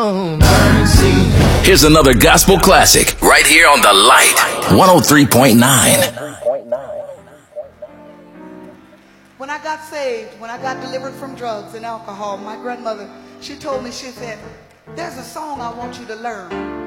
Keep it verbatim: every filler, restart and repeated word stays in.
Here's another gospel classic right here on The Light, one oh three point nine. When I got saved, when I got delivered from drugs and alcohol, my grandmother, she told me, she said, there's a song I want you to learn.